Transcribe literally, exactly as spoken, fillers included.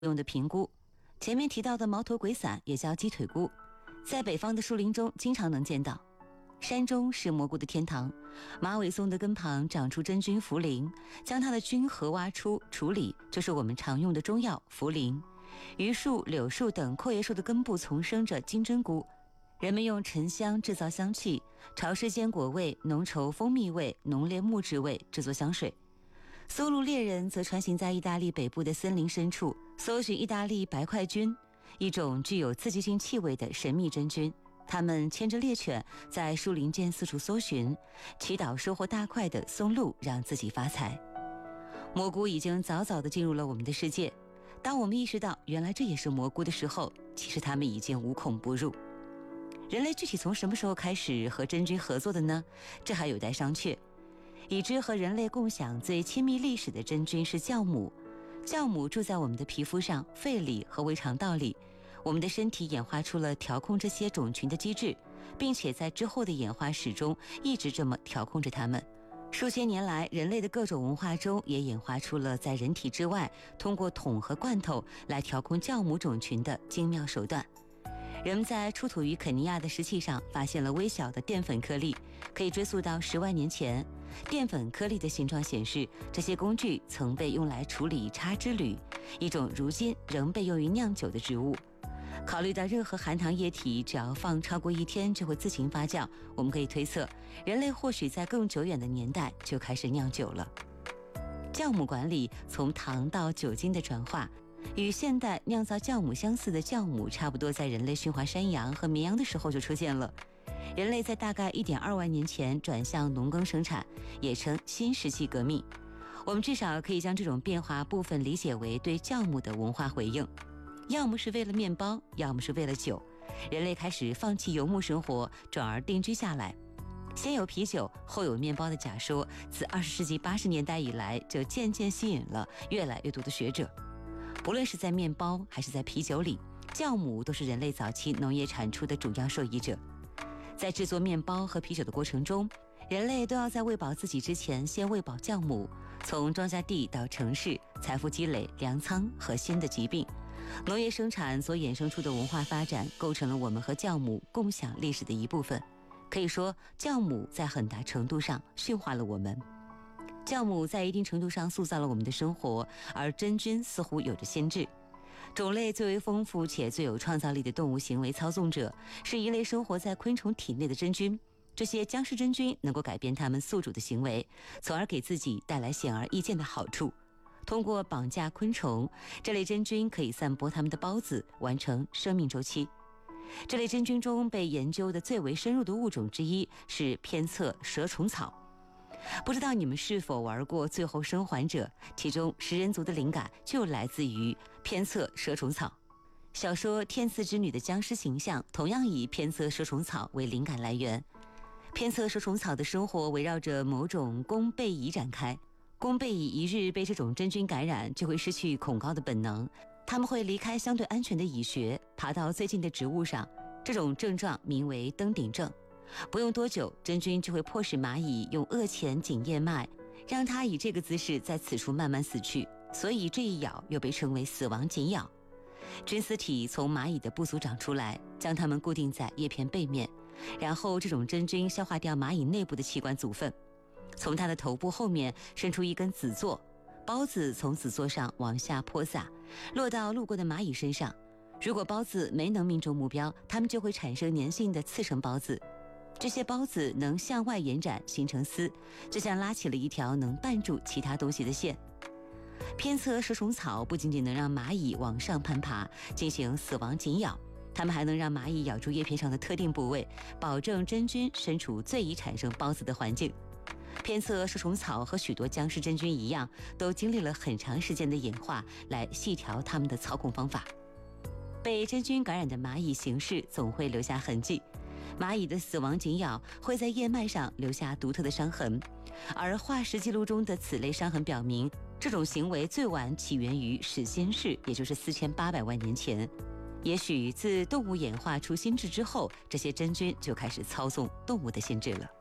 用的评估。前面提到的毛头鬼伞也叫鸡腿菇，在北方的树林中经常能见到。山中是蘑菇的天堂，马尾松的根旁长出真菌茯苓，将它的菌核挖出处理，就是我们常用的中药茯苓。榆树、柳树等阔叶树的根部丛生着金针菇，人们用沉香制造香气，潮湿坚果味、浓稠蜂蜜味、浓烈木质味制作香水。搜鹿猎人则穿行在意大利北部的森林深处，搜寻意大利白块菌，一种具有刺激性气味的神秘真菌。他们牵着猎犬在树林间四处搜寻，祈祷收获大块的松露让自己发财。蘑菇已经早早地进入了我们的世界，当我们意识到原来这也是蘑菇的时候，其实它们已经无孔不入。人类具体从什么时候开始和真菌合作的呢？这还有待商榷。已知和人类共享最亲密历史的真菌是酵母，酵母住在我们的皮肤上、肺里和胃肠道里。我们的身体演化出了调控这些种群的机制，并且在之后的演化史中一直这么调控着它们。数千年来，人类的各种文化中也演化出了在人体之外通过桶和罐头来调控酵母种群的精妙手段。人们在出土于肯尼亚的石器上发现了微小的淀粉颗粒，可以追溯到十万年前。淀粉颗粒的形状显示，这些工具曾被用来处理叉汁铝，一种如今仍被用于酿酒的植物。考虑到任何含糖液体只要放超过一天就会自行发酵，我们可以推测，人类或许在更久远的年代就开始酿酒了。酵母管理从糖到酒精的转化，与现代酿造酵母相似的酵母差不多在人类驯化山羊和绵羊的时候就出现了。人类在大概 一点二万年前转向农耕生产，也称新石器革命。我们至少可以将这种变化部分理解为对酵母的文化回应，要么是为了面包，要么是为了酒。人类开始放弃游牧生活，转而定居下来。先有啤酒，后有面包的假说，自二十世纪八十年代以来，就渐渐吸引了越来越多的学者。不论是在面包还是在啤酒里，酵母都是人类早期农业产出的主要受益者。在制作面包和啤酒的过程中，人类都要在喂饱自己之前先喂饱酵母。从庄稼地到城市，财富积累、粮仓和新的疾病，农业生产所衍生出的文化发展，构成了我们和酵母共享历史的一部分。可以说，酵母在很大程度上驯化了我们。酵母在一定程度上塑造了我们的生活，而真菌似乎有着先智。种类最为丰富且最有创造力的动物行为操纵者，是一类生活在昆虫体内的真菌。这些僵尸真菌能够改变它们宿主的行为，从而给自己带来显而易见的好处。通过绑架昆虫，这类真菌可以散播它们的孢子，完成生命周期。这类真菌中被研究的最为深入的物种之一是偏侧蛇虫草。不知道你们是否玩过最后生还者，其中食人族的灵感就来自于偏侧蛇虫草。小说《天赐之女》的僵尸形象同样以偏侧蛇虫草为灵感来源。偏侧蛇虫草的生活围绕着某种弓背蚁展开，弓背蚁一日被这种真菌感染，就会失去恐高的本能，它们会离开相对安全的蚁穴，爬到最近的植物上。这种症状名为登顶症。不用多久，真菌就会迫使蚂蚁用颚前颈叶脉，让它以这个姿势在此处慢慢死去，所以这一咬又被称为死亡紧咬。菌丝体从蚂蚁的部足长出来，将它们固定在叶片背面，然后这种真菌消化掉蚂蚁内部的器官组分，从它的头部后面伸出一根子座，孢子从子座上往下泼洒，落到路过的蚂蚁身上。如果孢子没能命中目标，它们就会产生粘性的刺成孢子。这些孢子能向外延展形成丝，就像拉起了一条能绊住其他东西的线。偏侧蛇虫草不仅仅能让蚂蚁往上攀爬进行死亡紧咬，它们还能让蚂蚁咬住叶片上的特定部位，保证真菌身处最易产生孢子的环境。偏侧蛇虫草和许多僵尸真菌一样，都经历了很长时间的演化来细调它们的操控方法。被真菌感染的蚂蚁形式总会留下痕迹，蚂蚁的死亡紧咬会在叶脉上留下独特的伤痕，而化石记录中的此类伤痕表明，这种行为最晚起源于史先世，也就是四千八百万年前。也许自动物演化出心智之后，这些真菌就开始操纵动物的心智了。